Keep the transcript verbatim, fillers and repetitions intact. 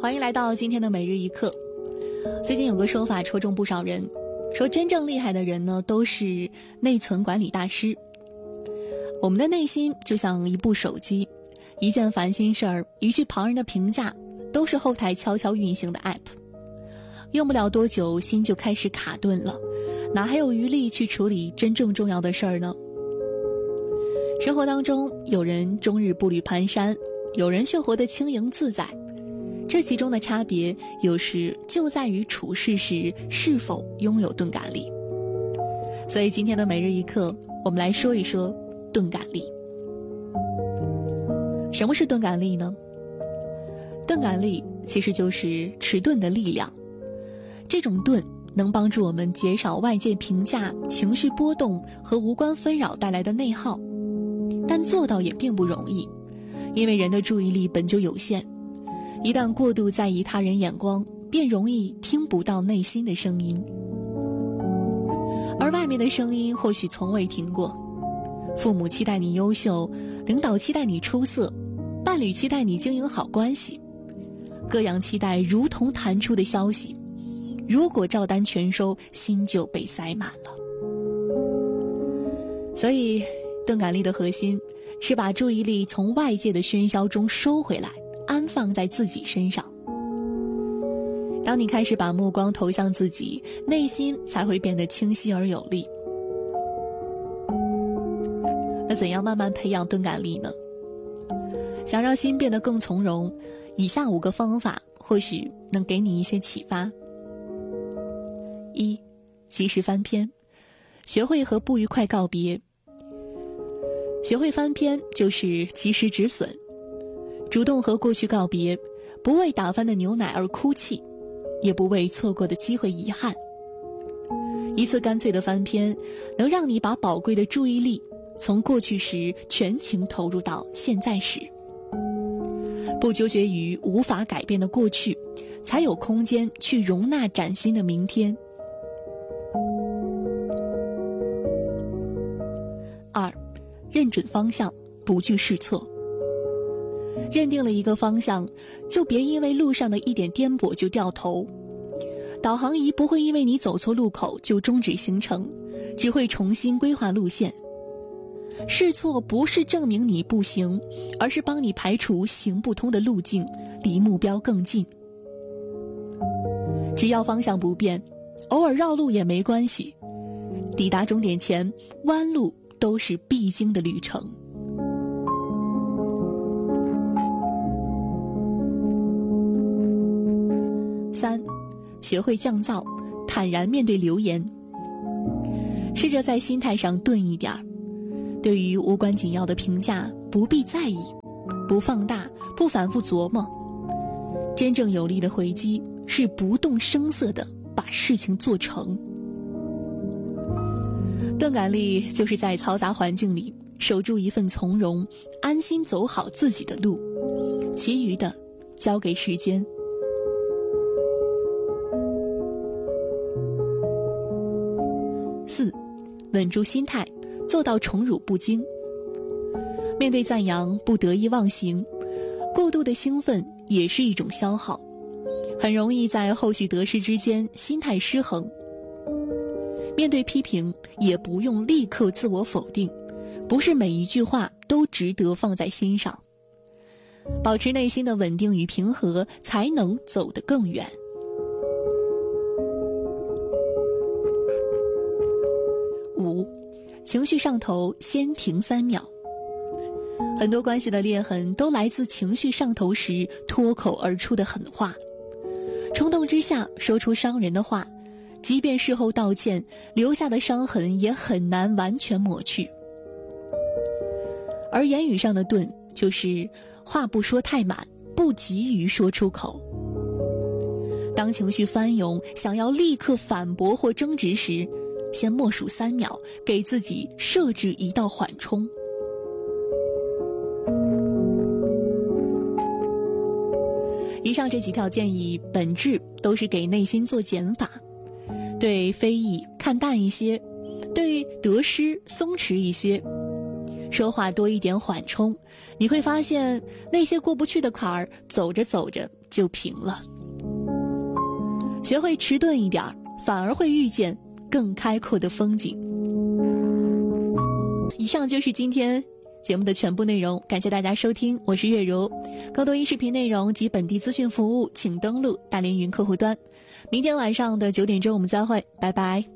欢迎来到今天的每日一课。最近有个说法戳中不少人，说真正厉害的人呢，都是内存管理大师。我们的内心就像一部手机，一件烦心事儿，一句旁人的评价，都是后台悄悄运行的 app。用不了多久，心就开始卡顿了，哪还有余力去处理真正重要的事儿呢？生活当中，有人终日步履蹒跚，有人却活得轻盈自在。这其中的差别，有时就在于处事时是否拥有钝感力。所以今天的每日一课，我们来说一说钝感力。什么是钝感力呢？钝感力其实就是迟钝的力量。这种钝能帮助我们减少外界评价、情绪波动和无关纷扰带来的内耗，但做到也并不容易，因为人的注意力本就有限，一旦过度在意他人眼光，便容易听不到内心的声音。而外面的声音或许从未停过，父母期待你优秀，领导期待你出色，伴侣期待你经营好关系，各样期待如同弹出的消息，如果照单全收，心就被塞满了。所以钝感力的核心是把注意力从外界的喧嚣中收回来，安放在自己身上。当你开始把目光投向自己，内心才会变得清晰而有力。那怎样慢慢培养钝感力呢？想让心变得更从容，以下五个方法或许能给你一些启发。一、及时翻篇，学会和不愉快告别。学会翻篇就是及时止损，主动和过去告别，不为打翻的牛奶而哭泣，也不为错过的机会遗憾。一次干脆的翻篇，能让你把宝贵的注意力从过去时全情投入到现在时。不纠结于无法改变的过去，才有空间去容纳崭新的明天。二、认准方向，不惧试错。认定了一个方向，就别因为路上的一点颠簸就掉头。导航仪不会因为你走错路口就终止行程，只会重新规划路线。试错不是证明你不行，而是帮你排除行不通的路径，离目标更近。只要方向不变，偶尔绕路也没关系。抵达终点前，弯路都是必经的旅程。三、学会降噪，坦然面对流言。试着在心态上钝一点，对于无关紧要的评价不必在意，不放大，不反复琢磨。真正有力的回击是不动声色地把事情做成。钝感力就是在嘈杂环境里守住一份从容，安心走好自己的路，其余的交给时间。四、稳住心态，做到宠辱不惊。面对赞扬，不得意忘形，过度的兴奋也是一种消耗，很容易在后续得失之间心态失衡。面对批评，也不用立刻自我否定，不是每一句话都值得放在心上。保持内心的稳定与平和，才能走得更远。五、情绪上头，先停三秒。很多关系的裂痕都来自情绪上头时脱口而出的狠话，冲动之下说出伤人的话，即便事后道歉，留下的伤痕也很难完全抹去。而言语上的钝，就是话不说太满，不急于说出口。当情绪翻涌，想要立刻反驳或争执时，先默数三秒，给自己设置一道缓冲。以上这几条建议本质都是给内心做减法，对非议看淡一些，对得失松弛一些， 说话多一点缓冲，你会发现那些过不去的坎儿，走着走着就平了。学会迟钝一点，反而会遇见更开阔的风景。以上就是今天节目的全部内容，感谢大家收听，我是月如。更多音视频内容及本地资讯服务，请登录大连云客户端。明天晚上的九点钟我们再会，拜拜。